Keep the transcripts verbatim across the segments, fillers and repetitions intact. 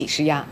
施压。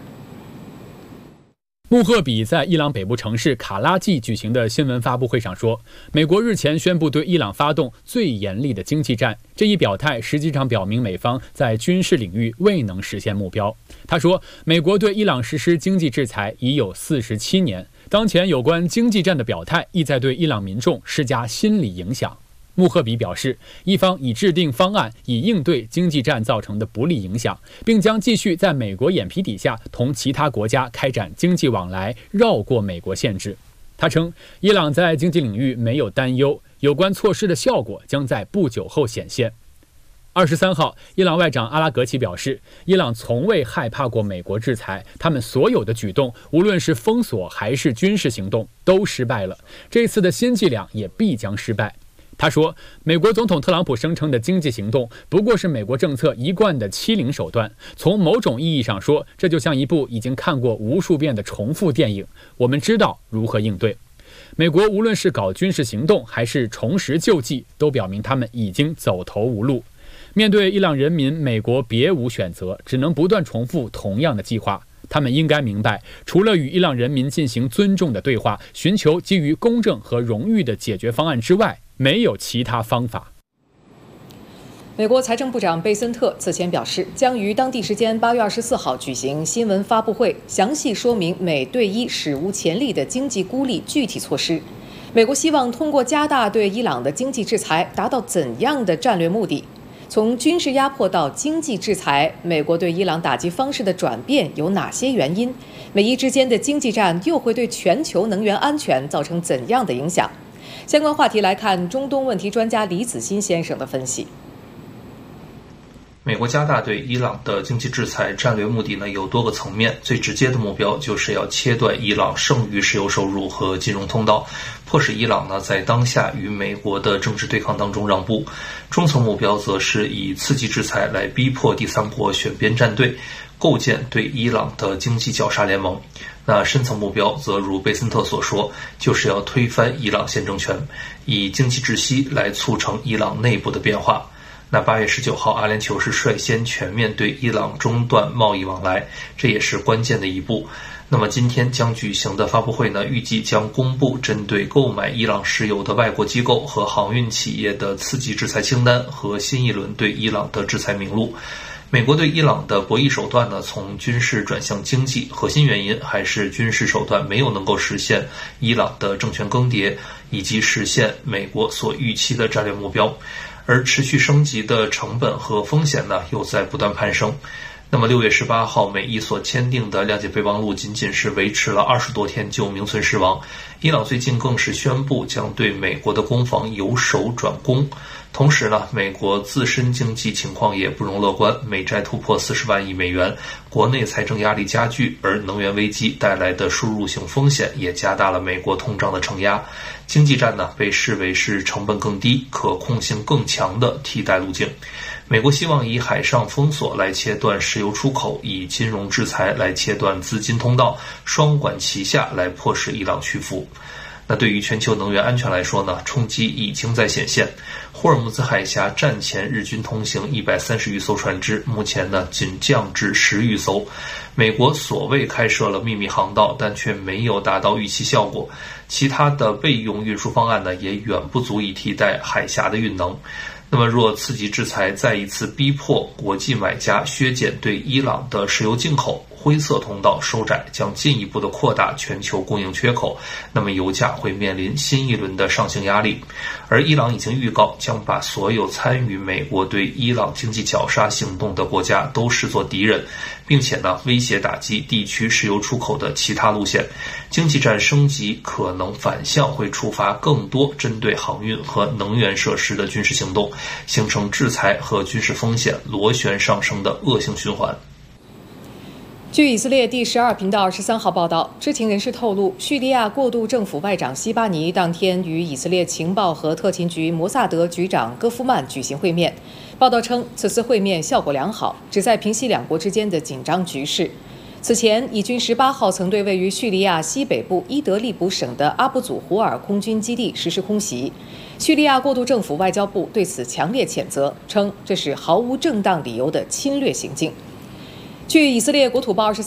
穆赫比在伊朗北部城市卡拉季举行的新闻发布会上说，美国日前宣布对伊朗发动最严厉的经济战，这一表态实际上表明美方在军事领域未能实现目标。他说，美国对伊朗实施经济制裁已有四十七年，当前有关经济战的表态意在对伊朗民众施加心理影响。穆赫比表示，伊方已制定方案以应对经济战造成的不利影响，并将继续在美国眼皮底下同其他国家开展经济往来，绕过美国限制。他称，伊朗在经济领域没有担忧，有关措施的效果将在不久后显现。二十三号，伊朗外长阿拉格齐表示，伊朗从未害怕过美国制裁，他们所有的举动，无论是封锁还是军事行动，都失败了。这次的新伎俩也必将失败。他说，美国总统特朗普声称的经济行动不过是美国政策一贯的欺凌手段。从某种意义上说，这就像一部已经看过无数遍的重复电影，我们知道如何应对。美国无论是搞军事行动还是重拾救济，都表明他们已经走投无路。面对伊朗人民，美国别无选择，只能不断重复同样的计划。他们应该明白，除了与伊朗人民进行尊重的对话，寻求基于公正和荣誉的解决方案之外，没有其他方法。 美国财政部长贝森特此前表示，将于当地时间八月二十四号举行新闻发布会，详细说明美对伊史无前例的经济孤立具体措施。美国希望通过加大对伊朗的经济制裁，达到怎样的战略目的？从军事压迫到经济制裁，美国对伊朗打击方式的转变有哪些原因？美伊之间的经济战又会对全球能源安全造成怎样的影响？相关话题来看中东问题专家李子欣先生的分析。 美国加大对伊朗的经济制裁战略目的呢有多个层面，最直接的目标就是要切断伊朗剩余石油收入和金融通道，迫使伊朗呢在当下与美国的政治对抗当中让步。中层目标则是以刺激制裁来逼迫第三国选边站队，构建对伊朗的经济绞杀联盟。那深层目标则如贝森特所说，就是要推翻伊朗现政权，以经济窒息来促成伊朗内部的变化。那八月十九号，阿联酋是率先全面对伊朗中断贸易往来，这也是关键的一步。那么今天将举行的发布会呢，预计将公布针对购买伊朗石油的外国机构和航运企业的刺激制裁清单和新一轮对伊朗的制裁名录。美国对伊朗的博弈手段呢，从军事转向经济，核心原因还是军事手段没有能够实现伊朗的政权更迭，以及实现美国所预期的战略目标。而持续升级的成本和风险呢，又在不断攀升。那么六月十八号，美伊所签订的谅解备忘录仅仅是维持了二十多天就名存实亡。伊朗最近更是宣布将对美国的攻防由守转攻。同时呢，美国自身经济情况也不容乐观，美债突破四十万亿美元，国内财政压力加剧，而能源危机带来的输入性风险也加大了美国通胀的承压。经济战呢，被视为是成本更低、可控性更强的替代路径。美国希望以海上封锁来切断石油出口，以金融制裁来切断资金通道，双管齐下来迫使伊朗屈服。那对于全球能源安全来说呢，冲击已经在显现。霍尔木兹海峡战前日均通行一百三十余艘船只，目前呢仅降至十余艘。美国所谓开设了秘密航道，但却没有达到预期效果。其他的备用运输方案呢，也远不足以替代海峡的运能。那么若刺激制裁再一次逼迫国际买家削减对伊朗的石油进口，灰色通道收窄将进一步的扩大全球供应缺口，那么油价会面临新一轮的上行压力。而伊朗已经预告将把所有参与美国对伊朗经济绞杀行动的国家都视作敌人，并且呢威胁打击地区石油出口的其他路线。经济战升级可能反向会触发更多针对航运和能源设施的军事行动，形成制裁和军事风险螺旋上升的恶性循环。 据以色列第十二频道二十三号报道，知情人士透露，叙利亚过渡政府外长西巴尼当天与以色列情报和特勤局摩萨德局长戈夫曼举行会面。报道称，此次会面效果良好，旨在平息两国之间的紧张局势。此前，以军十八号曾对位于叙利亚西北部伊德利卜省的阿布祖胡尔空军基地实施空袭。叙利亚过渡政府外交部对此强烈谴责，称这是毫无正当理由的侵略行径。据以色列国土报二十